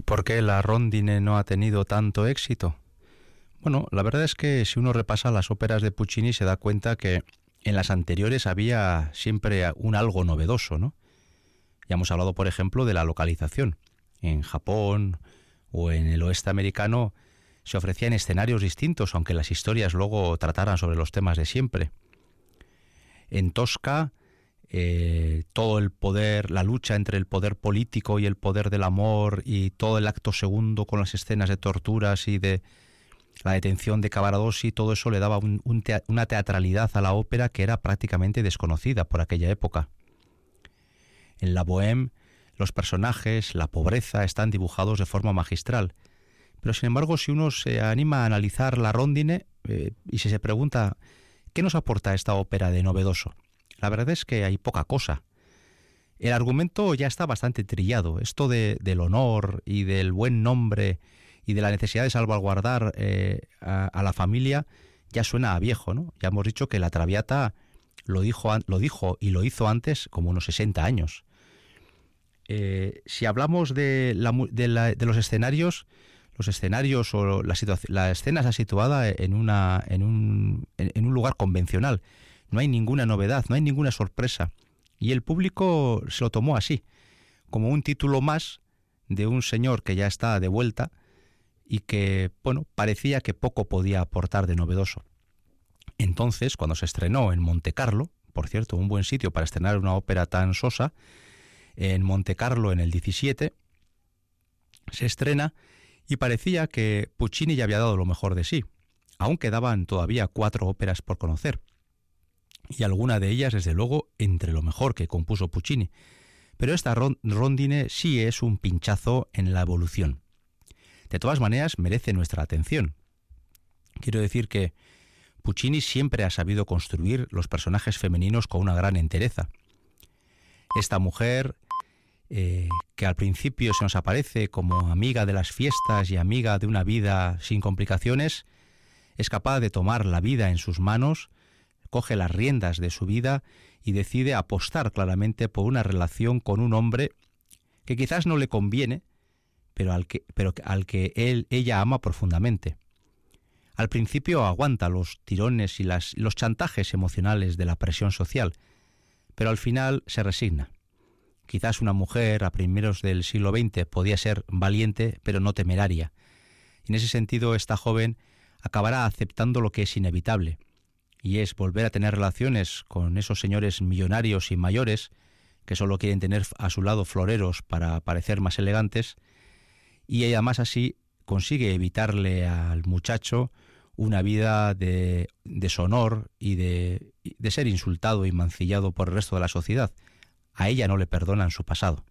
¿Por qué la rondine no ha tenido tanto éxito? Bueno, la verdad es que si uno repasa las óperas de Puccini se da cuenta que en las anteriores había siempre un algo novedoso, ¿no? Ya hemos hablado, por ejemplo, de la localización. En Japón o en el oeste americano se ofrecían escenarios distintos, aunque las historias luego trataran sobre los temas de siempre. En Tosca, todo el poder, la lucha entre el poder político y el poder del amor y todo el acto segundo con las escenas de torturas y de la detención de Cavaradossi, todo eso le daba una teatralidad a la ópera que era prácticamente desconocida por aquella época. En la Bohème, los personajes, la pobreza, están dibujados de forma magistral. Pero sin embargo, si uno se anima a analizar la rondine y si se pregunta ¿qué nos aporta esta ópera de novedoso? La verdad es que hay poca cosa. El argumento ya está bastante trillado. Esto del honor y del buen nombre y de la necesidad de salvaguardar a la familia ya suena a viejo, ¿no? Ya hemos dicho que la Traviata lo dijo y lo hizo antes como unos 60 años. Si hablamos de los escenarios o la escena está situada en un lugar convencional. No hay ninguna novedad, no hay ninguna sorpresa. Y el público se lo tomó así, como un título más de un señor que ya está de vuelta y que, bueno, parecía que poco podía aportar de novedoso. Entonces, cuando se estrenó en Montecarlo, por cierto, un buen sitio para estrenar una ópera tan sosa, en Montecarlo en el 17, se estrena y parecía que Puccini ya había dado lo mejor de sí. Aún quedaban todavía 4 óperas por conocer, y alguna de ellas, desde luego, entre lo mejor que compuso Puccini. Pero esta rondine sí es un pinchazo en la evolución. De todas maneras, merece nuestra atención. Quiero decir que Puccini siempre ha sabido construir los personajes femeninos con una gran entereza. Esta mujer, que al principio se nos aparece como amiga de las fiestas y amiga de una vida sin complicaciones, es capaz de tomar la vida en sus manos, coge las riendas de su vida y decide apostar claramente por una relación con un hombre que quizás no le conviene, pero al que ella ama profundamente. Al principio aguanta los tirones y los chantajes emocionales de la presión social, pero al final se resigna. Quizás una mujer a primeros del siglo XX podía ser valiente, pero no temeraria. En ese sentido, esta joven acabará aceptando lo que es inevitable, y es volver a tener relaciones con esos señores millonarios y mayores que solo quieren tener a su lado floreros para parecer más elegantes, y ella más así consigue evitarle al muchacho una vida de deshonor y de ser insultado y mancillado por el resto de la sociedad. A ella no le perdonan su pasado.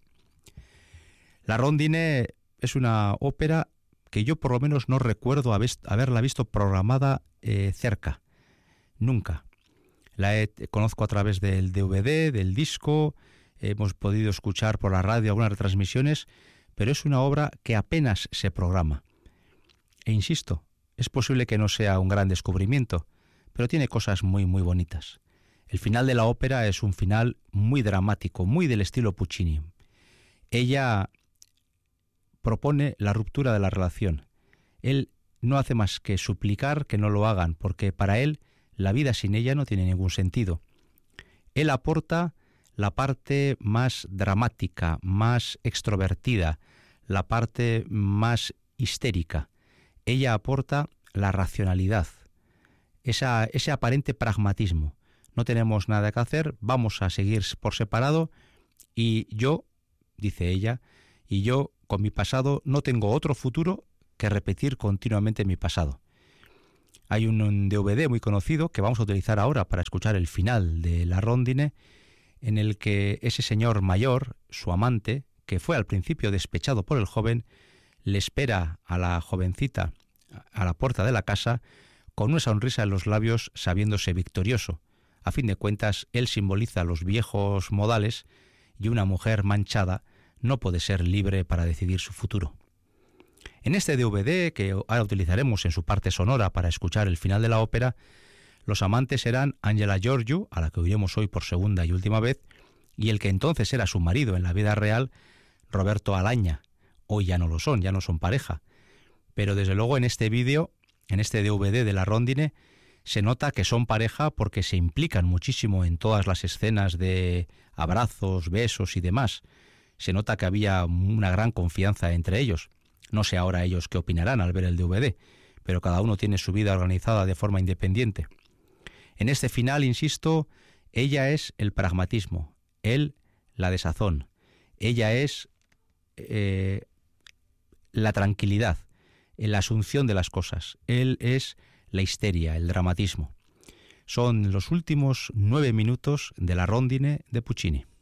La rondine es una ópera que yo por lo menos no recuerdo haberla visto programada cerca. Nunca. Conozco a través del DVD, del disco, hemos podido escuchar por la radio algunas retransmisiones, pero es una obra que apenas se programa. E insisto, es posible que no sea un gran descubrimiento, pero tiene cosas muy, muy bonitas. El final de la ópera es un final muy dramático, muy del estilo Puccini. Ella propone la ruptura de la relación. Él no hace más que suplicar que no lo hagan, porque para él la vida sin ella no tiene ningún sentido. Él aporta la parte más dramática, más extrovertida, la parte más histérica. Ella aporta la racionalidad, ese aparente pragmatismo. No tenemos nada que hacer, vamos a seguir por separado y yo, dice ella, y yo con mi pasado no tengo otro futuro que repetir continuamente mi pasado. Hay un DVD muy conocido que vamos a utilizar ahora para escuchar el final de la rondine, en el que ese señor mayor, su amante, que fue al principio despechado por el joven, le espera a la jovencita a la puerta de la casa con una sonrisa en los labios, sabiéndose victorioso. A fin de cuentas, él simboliza los viejos modales y una mujer manchada no puede ser libre para decidir su futuro. En este DVD, que ahora utilizaremos en su parte sonora para escuchar el final de la ópera, los amantes eran Angela Gheorghiu, a la que oiremos hoy por segunda y última vez, y el que entonces era su marido en la vida real, Roberto Alaña, hoy ya no son pareja. Pero desde luego en este vídeo, en este DVD de la Rondine, se nota que son pareja porque se implican muchísimo en todas las escenas de abrazos, besos y demás. Se nota que había una gran confianza entre ellos. No sé ahora ellos qué opinarán al ver el DVD, pero cada uno tiene su vida organizada de forma independiente. En este final, insisto, ella es el pragmatismo, él la desazón, ella es la tranquilidad, la asunción de las cosas, él es la histeria, el dramatismo. Son los últimos 9 minutos de la Rondine de Puccini.